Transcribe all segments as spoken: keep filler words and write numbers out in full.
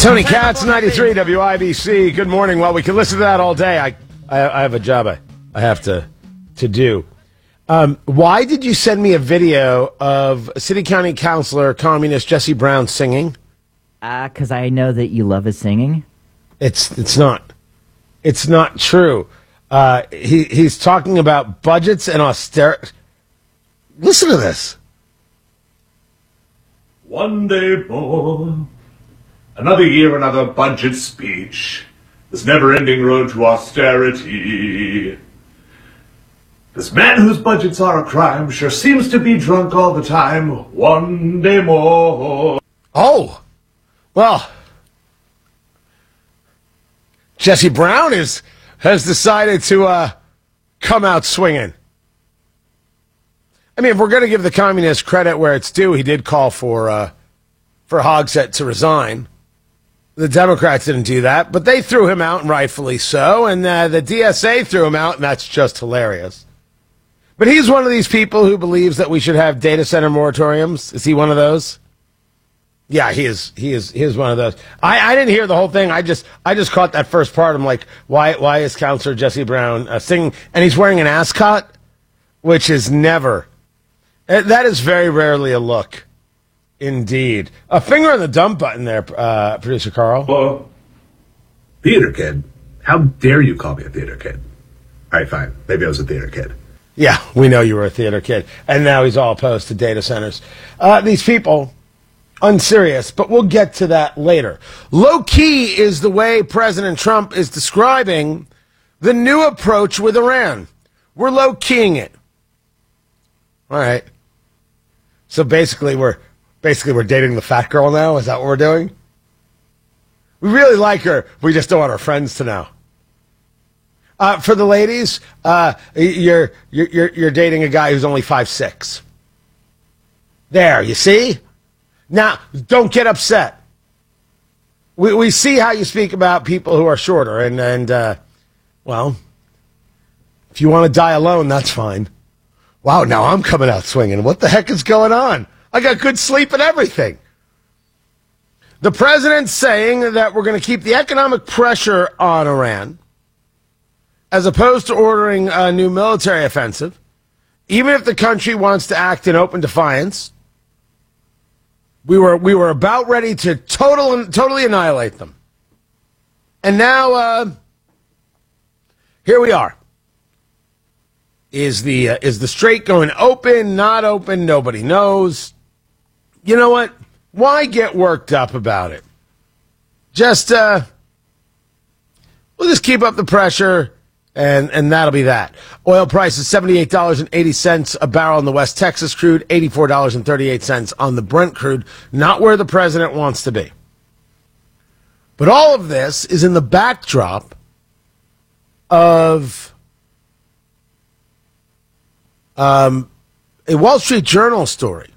Tony Katz, ninety-three W I B C. Good morning. Well, we can listen to that all day. I, I, I have a job I, I have to to do. Um, why did you send me a video of City County Councilor, Communist Jesse Brown singing? Uh, because I know that you love his singing. It's it's not. It's not true. Uh, he he's talking about budgets and austerity. Listen to this. One day more, another year, another budget speech. This never-ending road to austerity. This man whose budgets are a crime sure seems to be drunk all the time. One day more. Oh, well, Jesse Brown is has decided to uh, come out swinging. I mean, if we're going to give the communist credit where it's due, he did call for uh, for Hogsett to resign. The Democrats didn't do that, but they threw him out, and rightfully so, and uh, the D S A threw him out, and that's just hilarious. But he's one of these people who believes that we should have data center moratoriums. Is he one of those? Yeah, he is. He is. He is one of those. I, I didn't hear the whole thing. I just I just caught that first part. I'm like, why why is Councilor Jesse Brown uh, singing? And he's wearing an ascot, which is never. That is very rarely a look, indeed. A finger on the dump button there, uh, Producer Carl. Well, theater kid. How dare you call me a theater kid? All right, fine. Maybe I was a theater kid. Yeah, we know you were a theater kid. And now he's all opposed to data centers. Uh, these people, unserious, but we'll get to that later. Low-key is the way President Trump is describing the new approach with Iran. We're low-keying it. All right. So basically we're basically we're dating the fat girl now? Is that what we're doing? We really like her. We just don't want our friends to know. Uh, for the ladies, uh, you're, you're, you're dating a guy who's only five six. There, you see? Now, don't get upset. We, we see how you speak about people who are shorter, and, and uh, well, if you want to die alone, that's fine. Wow, now I'm coming out swinging. What the heck is going on? I got good sleep and everything. The president's saying that we're going to keep the economic pressure on Iran as opposed to ordering a new military offensive, even if the country wants to act in open defiance. We were we were about ready to total, totally annihilate them. And now, uh, here we are. Is the uh, is the strait going open, not open? Nobody knows. You know what? Why get worked up about it? Just, uh, we'll just keep up the pressure, and, and that'll be that. Oil price is seventy-eight dollars and eighty cents a barrel on the West Texas crude, eighty-four dollars and thirty-eight cents on the Brent crude, not where the president wants to be. But all of this is in the backdrop of Um, a Wall Street Journal story.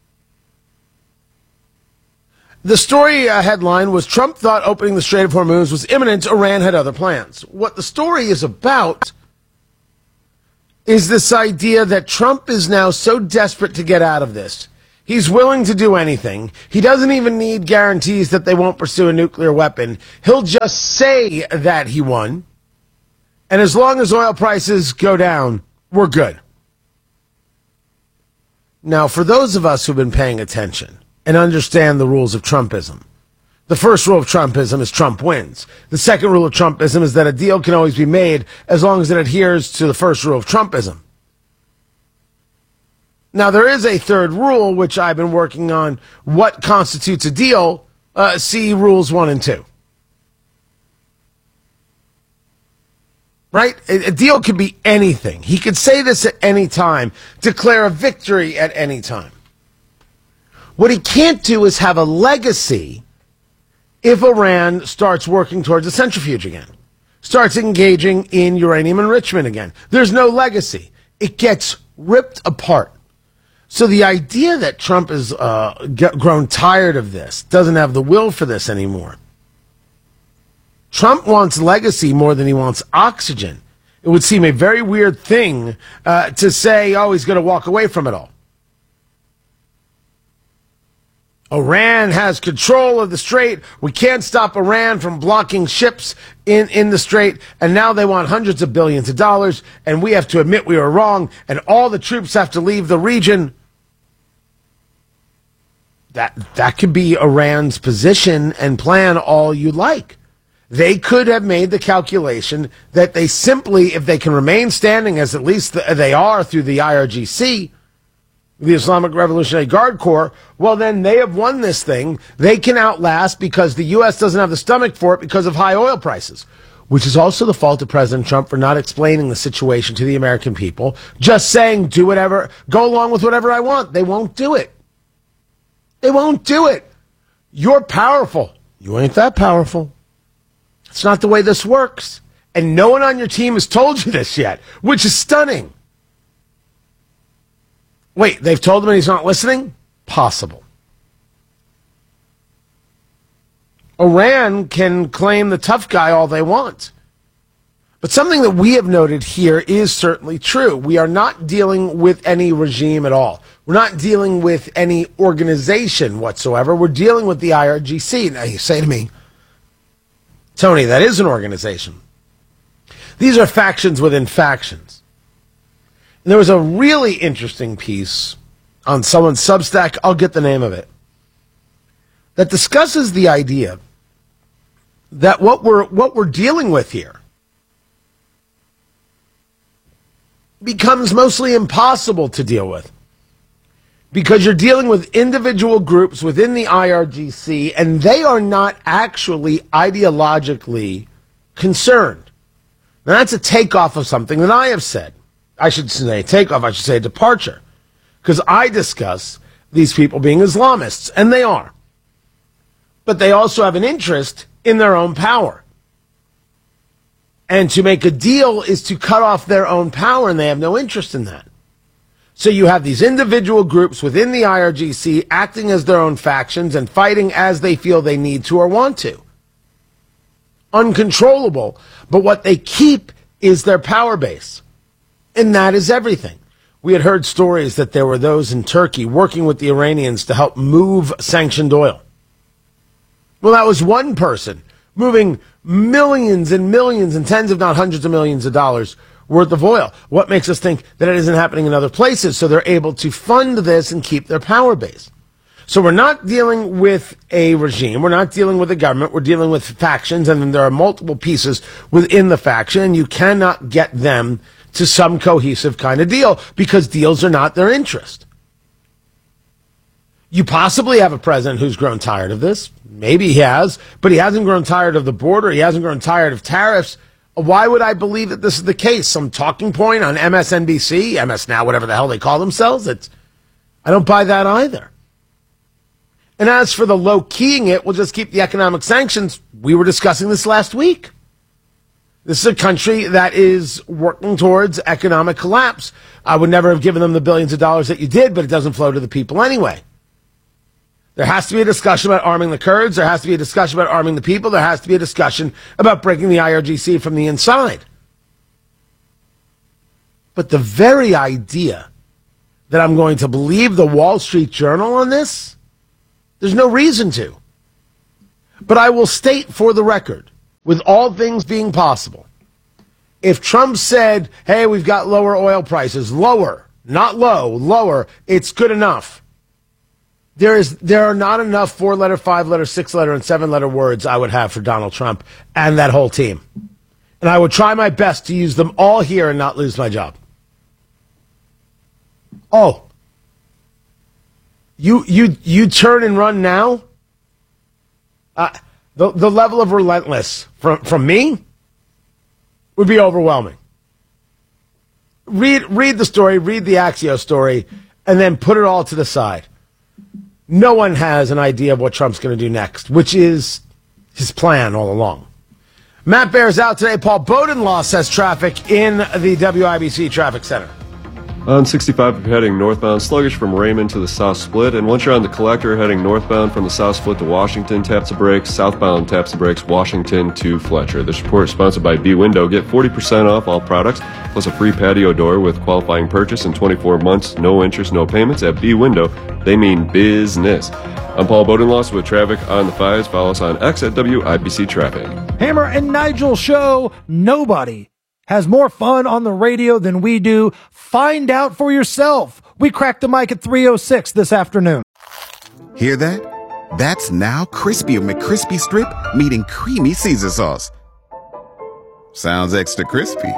The story uh, headline was, Trump thought opening the Strait of Hormuz was imminent. Iran had other plans. What the story is about is this idea that Trump is now so desperate to get out of this. He's willing to do anything. He doesn't even need guarantees that they won't pursue a nuclear weapon. He'll just say that he won. And as long as oil prices go down, we're good. Now, for those of us who've been paying attention and understand the rules of Trumpism, the first rule of Trumpism is Trump wins. The second rule of Trumpism is that a deal can always be made as long as it adheres to the first rule of Trumpism. Now, there is a third rule, which I've been working on. What constitutes a deal? Uh, see rules one and two. Right? A deal could be anything. He could say this at any time, declare a victory at any time. What he can't do is have a legacy if Iran starts working towards a centrifuge again, starts engaging in uranium enrichment again. There's no legacy. It gets ripped apart. So the idea that Trump has uh, get, grown tired of this, doesn't have the will for this anymore. Trump wants legacy more than he wants oxygen. It would seem a very weird thing uh, to say, oh, he's going to walk away from it all. Iran has control of the strait. We can't stop Iran from blocking ships in, in the strait. And now they want hundreds of billions of dollars. And we have to admit we were wrong. And all the troops have to leave the region. That, that could be Iran's position and plan all you like. They could have made the calculation that they simply, if they can remain standing as at least they are through the I R G C, the Islamic Revolutionary Guard Corps, well, then they have won this thing. They can outlast because the U S doesn't have the stomach for it because of high oil prices, which is also the fault of President Trump for not explaining the situation to the American people, just saying, do whatever, go along with whatever I want. They won't do it. They won't do it. You're powerful. You ain't that powerful. It's not the way this works. And no one on your team has told you this yet, which is stunning. Wait, they've told him and he's not listening? Possible. Iran can claim the tough guy all they want. But something that we have noted here is certainly true. We are not dealing with any regime at all. We're not dealing with any organization whatsoever. We're dealing with the I R G C. Now you say to me, Tony, that is an organization. These are factions within factions. And there was a really interesting piece on someone's Substack, I'll get the name of it, that discusses the idea that what we're what we're dealing with here becomes mostly impossible to deal with. Because you're dealing with individual groups within the I R G C, and they are not actually ideologically concerned. Now, that's a takeoff of something that I have said. I should say takeoff, I should say departure. Because I discuss these people being Islamists, and they are. But they also have an interest in their own power. And to make a deal is to cut off their own power, and they have no interest in that. So you have these individual groups within the I R G C acting as their own factions and fighting as they feel they need to or want to. Uncontrollable, but what they keep is their power base. And that is everything. We had heard stories that there were those in Turkey working with the Iranians to help move sanctioned oil. Well, that was one person moving millions and millions and tens, if not hundreds of millions of dollars worth of oil. What makes us think that it isn't happening in other places? So they're able to fund this and keep their power base. So we're not dealing with a regime. We're not dealing with a government. We're dealing with factions, and there are multiple pieces within the faction, and you cannot get them to some cohesive kind of deal because deals are not their interest. You possibly have a president who's grown tired of this. Maybe he has, but he hasn't grown tired of the border. He hasn't grown tired of tariffs. Why would I believe that this is the case? Some talking point on M S N B C, M S Now, whatever the hell they call themselves. It's, I don't buy that either. And as for the low-keying it, we'll just keep the economic sanctions. We were discussing this last week. This is a country that is working towards economic collapse. I would never have given them the billions of dollars that you did, but it doesn't flow to the people anyway. There has to be a discussion about arming the Kurds. There has to be a discussion about arming the people. There has to be a discussion about breaking the I R G C from the inside. But the very idea that I'm going to believe the Wall Street Journal on this, there's no reason to. But I will state for the record, with all things being possible, if Trump said, hey, we've got lower oil prices, lower, not low, lower, it's good enough. There is, there are not enough four-letter, five-letter, six-letter, and seven-letter words I would have for Donald Trump and that whole team. And I would try my best to use them all here and not lose my job. Oh. You you you turn and run now? Uh, the, the level of relentless from, from me would be overwhelming. Read, read the story, read the Axios story, and then put it all to the side. No one has an idea of what Trump's going to do next, which is his plan all along. Matt Bear's out today. Paul Bodenlaw says traffic in the W I B C Traffic Center. On sixty-five, if you're heading northbound, sluggish from Raymond to the South Split. And once you're on the collector, heading northbound from the South Split to Washington, taps the brakes. Southbound, taps the brakes, Washington to Fletcher. This report is sponsored by B-Window. Get forty percent off all products, plus a free patio door with qualifying purchase in twenty-four months. No interest, no payments. At B-Window, they mean business. I'm Paul Bodenloss with traffic on the fives. Follow us on X at W I B C Traffic. Hammer and Nigel Show. Nobody has more fun on the radio than we do. Find out for yourself. We cracked the mic at three oh six this afternoon. Hear that? That's now Crispy McCrispy Strip meeting Creamy Caesar Sauce. Sounds extra crispy.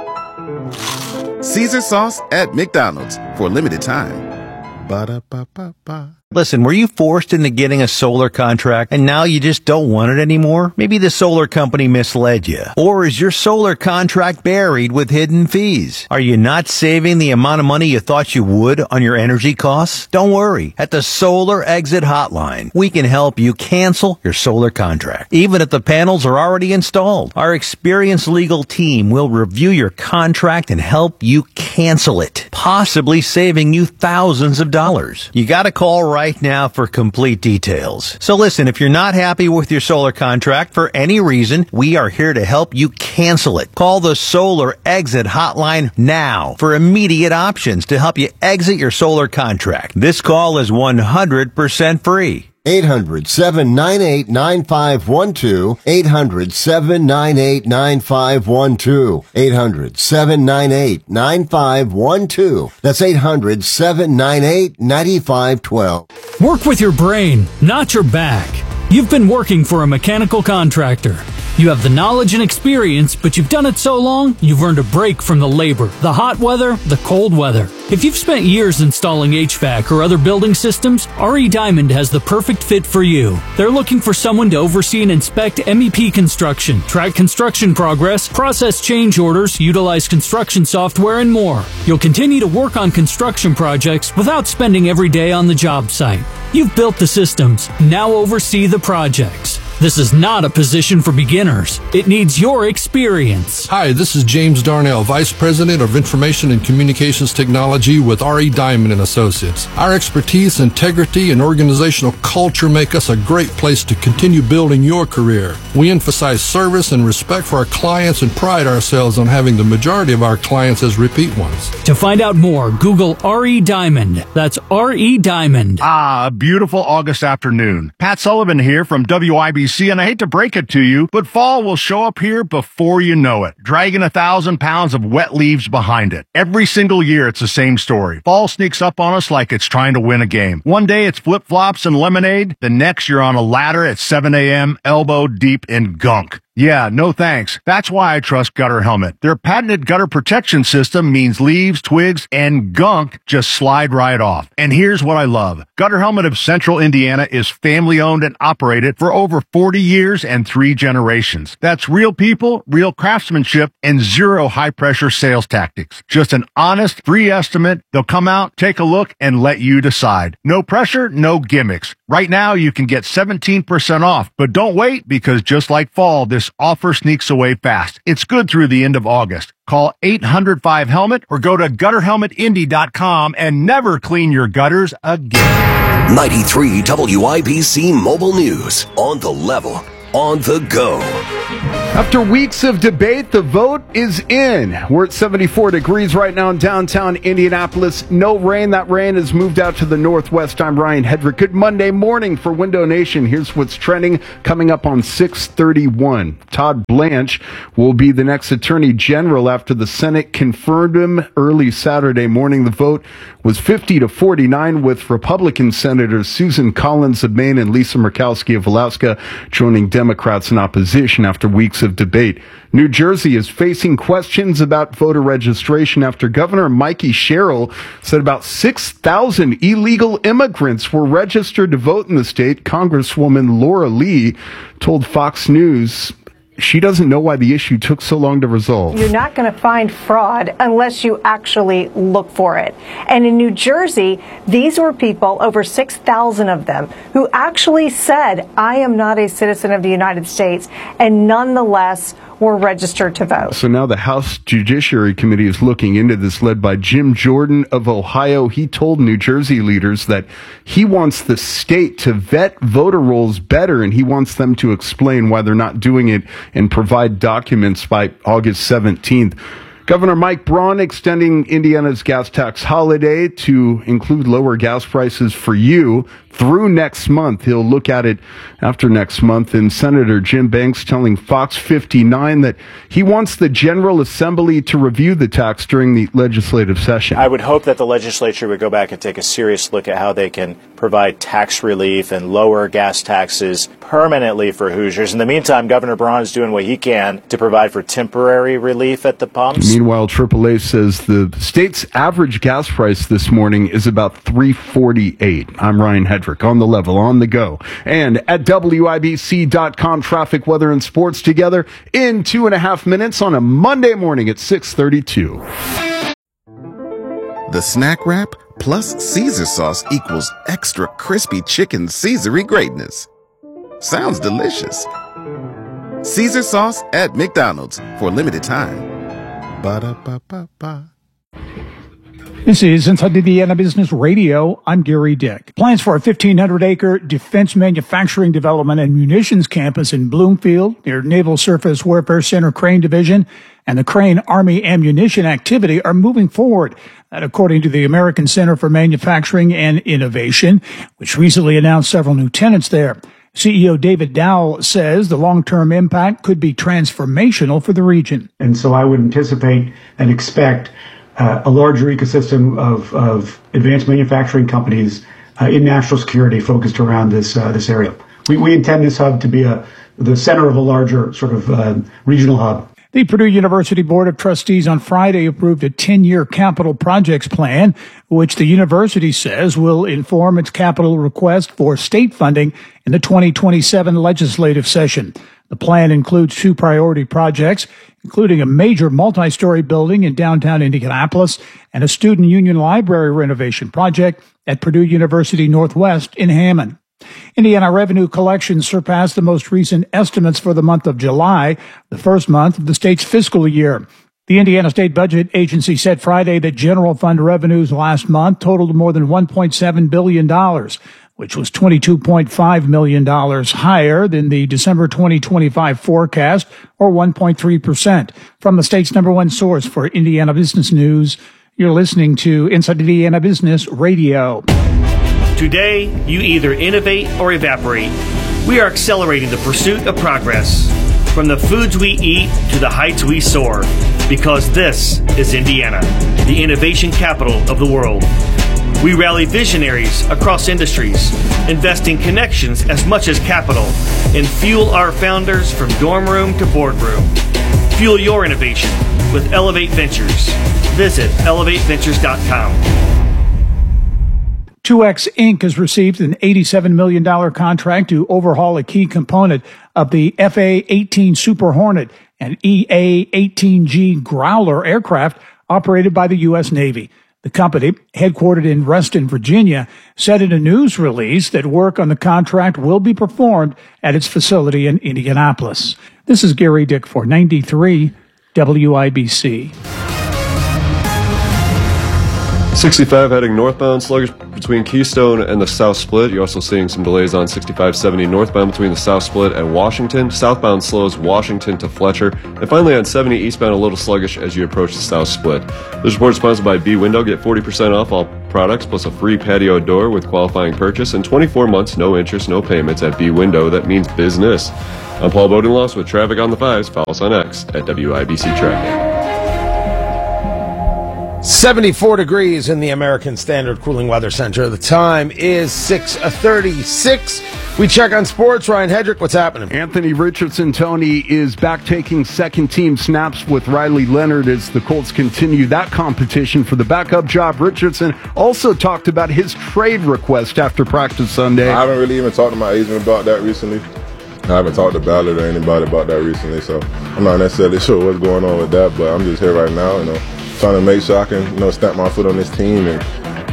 Caesar Sauce at McDonald's for a limited time. Ba-da-ba-ba-ba. Listen, were you forced into getting a solar contract and now you just don't want it anymore? Maybe the solar company misled you. Or is your solar contract buried with hidden fees? Are you not saving the amount of money you thought you would on your energy costs? Don't worry. At the Solar Exit Hotline, we can help you cancel your solar contract, even if the panels are already installed. Our experienced legal team will review your contract and help you cancel it, possibly saving you thousands of dollars. You gotta call right now for complete details. So listen, if you're not happy with your solar contract for any reason, we are here to help you cancel it. Call the Solar Exit Hotline now for immediate options to help you exit your solar contract. This call is one hundred percent free. eight hundred, seven nine eight, nine five one two. eight hundred, seven nine eight, nine five one two. eight hundred, seven nine eight, nine five one two. That's eight hundred, seven nine eight, nine five one two. Work with your brain, not your back. You've been working for a mechanical contractor. You have the knowledge and experience, but you've done it so long, you've earned a break from the labor, the hot weather, the cold weather. If you've spent years installing H V A C or other building systems, R E Diamond has the perfect fit for you. They're looking for someone to oversee and inspect M E P construction, track construction progress, process change orders, utilize construction software, and more. You'll continue to work on construction projects without spending every day on the job site. You've built the systems, now oversee the projects. This is not a position for beginners. It needs your experience. Hi, this is James Darnell, Vice President of Information and Communications Technology with R E Diamond and Associates. Our expertise, integrity, and organizational culture make us a great place to continue building your career. We emphasize service and respect for our clients and pride ourselves on having the majority of our clients as repeat ones. To find out more, Google R E Diamond. That's R E Diamond. Ah, a beautiful August afternoon. Pat Sullivan here from W I B C, and I hate to break it to you, but fall will show up here before you know it, dragging a thousand pounds of wet leaves behind it. Every single year, it's the same story. Fall sneaks up on us like it's trying to win a game. One day, it's flip-flops and lemonade. The next, you're on a ladder at seven a.m., elbow deep in gunk. Yeah, no thanks. That's why I trust Gutter Helmet. Their patented gutter protection system means leaves, twigs, and gunk just slide right off. And here's what I love. Gutter Helmet of Central Indiana is family owned and operated for over forty years and three generations. That's real people, real craftsmanship, and zero high pressure sales tactics. Just an honest, free estimate. They'll come out, take a look, and let you decide. No pressure, no gimmicks. Right now, you can get seventeen percent off, but don't wait, because just like fall, this offer sneaks away fast. It's good through the end of August. Call eight hundred five helmet or go to gutter helmet indy dot com and never clean your gutters again. ninety-three W I B C Mobile News. On the level. On the go. After weeks of debate, the vote is in. We're at seventy-four degrees right now in downtown Indianapolis. No rain. That rain has moved out to the northwest. I'm Ryan Hedrick. Good Monday morning for Window Nation. Here's what's trending coming up on six thirty-one. Todd Blanche will be the next Attorney General after the Senate confirmed him early Saturday morning. The vote was fifty to forty-nine, with Republican Senators Susan Collins of Maine and Lisa Murkowski of Alaska joining Democrats in opposition after weeks of debate. New Jersey is facing questions about voter registration after Governor Mikey Sherrill said about six thousand illegal immigrants were registered to vote in the state. Congresswoman Laura Lee told Fox News she doesn't know why the issue took so long to resolve. You're not going to find fraud unless you actually look for it. And in New Jersey, these were people, over six thousand of them, who actually said, I am not a citizen of the United States, and nonetheless were registered to vote. So now the House Judiciary Committee is looking into this, led by Jim Jordan of Ohio. He told New Jersey leaders that he wants the state to vet voter rolls better, and he wants them to explain why they're not doing it and provide documents by August seventeenth. Governor Mike Braun extending Indiana's gas tax holiday to include lower gas prices for you through next month. He'll look at it after next month. And Senator Jim Banks telling Fox fifty-nine that he wants the General Assembly to review the tax during the legislative session. I would hope that the legislature would go back and take a serious look at how they can provide tax relief and lower gas taxes permanently for Hoosiers. In the meantime, Governor Braun is doing what he can to provide for temporary relief at the pumps. Meanwhile, triple A says the state's average gas price this morning is about three forty-eight. I'm Ryan Hedrick on the level, on the go, and at W I B C dot com. Traffic, weather, and sports together in two and a half minutes on a Monday morning at six thirty-two. The snack wrap plus Caesar sauce equals extra crispy chicken Caesary greatness. Sounds delicious. Caesar sauce at McDonald's for a limited time. Ba-da-ba-ba-ba. This is Inside Indiana Business Radio. I'm Gary Dick. Plans for a fifteen hundred acre defense manufacturing development and munitions campus in Bloomfield near Naval Surface Warfare Center Crane Division and the Crane Army Ammunition Activity are moving forward. That according to the American Center for Manufacturing and Innovation, which recently announced several new tenants there. C E O David Dowell says the long-term impact could be transformational for the region. And so I would anticipate and expect Uh, a larger ecosystem of, of advanced manufacturing companies uh, in national security focused around this uh, this area. We, we intend this hub to be a the center of a larger sort of uh, regional hub. The Purdue University Board of Trustees on Friday approved a ten-year capital projects plan, which the university says will inform its capital request for state funding in the twenty twenty-seven legislative session. The plan includes two priority projects, including a major multi-story building in downtown Indianapolis and a student union library renovation project at Purdue University Northwest in Hammond. Indiana revenue collections surpassed the most recent estimates for the month of July, the first month of the state's fiscal year. The Indiana State Budget Agency said Friday that general fund revenues last month totaled more than one point seven billion dollars, which was twenty-two point five million dollars higher than the December twenty twenty-five forecast, or one point three percent. From the state's number one source for Indiana business news, you're listening to Inside Indiana Business Radio. Today, you either innovate or evaporate. We are accelerating the pursuit of progress, from the foods we eat to the heights we soar, because this is Indiana, the innovation capital of the world. We rally visionaries across industries, investing connections as much as capital, and fuel our founders from dorm room to boardroom. Fuel your innovation with Elevate Ventures. Visit elevate ventures dot com. two X Incorporated has received an eighty-seven million dollars contract to overhaul a key component of the F A eighteen Super Hornet and E A eighteen G Growler aircraft operated by the U S Navy. The company, headquartered in Reston, Virginia, said in a news release that work on the contract will be performed at its facility in Indianapolis. This is Gary Dick for ninety-three W I B C. sixty-five heading northbound, sluggish between Keystone and the South Split. You're also seeing some delays on sixty-five seventy northbound between the South Split and Washington. Southbound slows Washington to Fletcher. And finally on seventy eastbound, a little sluggish as you approach the South Split. This report is sponsored by B Window. Get forty percent off all products plus a free patio door with qualifying purchase and twenty-four months, no interest, no payments at B Window. That means business. I'm Paul Bodenloss with Traffic on the Fives. Follow us on X at W I B C Tracking. seventy-four degrees in the American Standard Cooling Weather Center. The time is six thirty-six. We check on sports. Ryan Hedrick, what's happening? Anthony Richardson, Tony, is back taking second-team snaps with Riley Leonard as the Colts continue that competition for the backup job. Richardson also talked about his trade request after practice Sunday. I haven't really even talked to my agent about that recently. I haven't talked to Ballard or anybody about that recently, so I'm not necessarily sure what's going on with that, but I'm just here right now, you know, trying to make sure I can, you know, stamp my foot on this team and,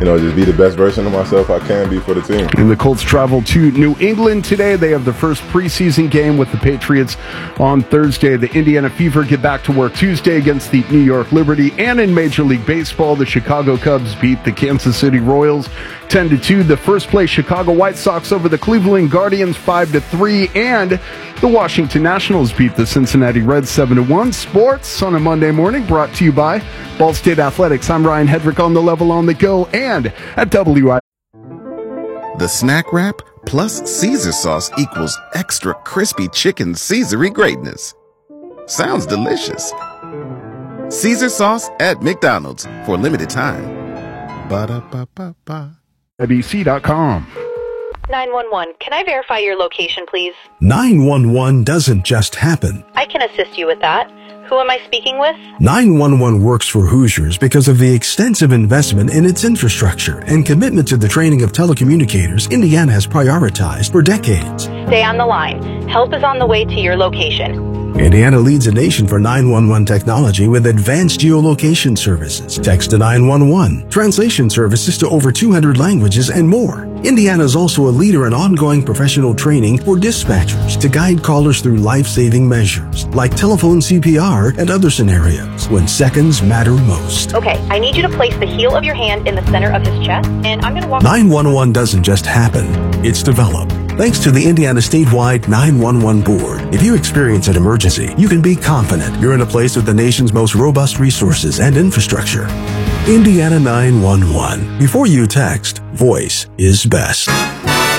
you know, just be the best version of myself I can be for the team. And the Colts travel to New England today. They have the first preseason game with the Patriots on Thursday. The Indiana Fever get back to work Tuesday against the New York Liberty. And in Major League Baseball, the Chicago Cubs beat the Kansas City Royals ten to two. The first place Chicago White Sox over the Cleveland Guardians five to three. And the Washington Nationals beat the Cincinnati Reds seven to one. Sports on a Monday morning brought to you by Ball State Athletics. I'm Ryan Hedrick on the level on the go and at W I. The snack wrap plus Caesar sauce equals extra crispy chicken Caesary greatness. Sounds delicious. Caesar sauce at McDonald's for a limited time. Ba-da-ba-ba-ba. A B C dot com. nine one one, can I verify your location, please? nine one one doesn't just happen. I can assist you with that. Who am I speaking with? nine one one works for Hoosiers because of the extensive investment in its infrastructure and commitment to the training of telecommunicators Indiana has prioritized for decades. Stay on the line. Help is on the way to your location. Indiana leads the nation for nine one one technology with advanced geolocation services, text to nine one one, translation services to over two hundred languages, and more. Indiana is also a leader in ongoing professional training for dispatchers to guide callers through life-saving measures like telephone C P R and other scenarios when seconds matter most. Okay, I need you to place the heel of your hand in the center of his chest, and I'm going to walk... nine one one doesn't just happen, it's developed. Thanks to the Indiana statewide nine one one board, if you experience an emergency, you can be confident you're in a place with the nation's most robust resources and infrastructure. Indiana nine one one. Before you text, voice is best.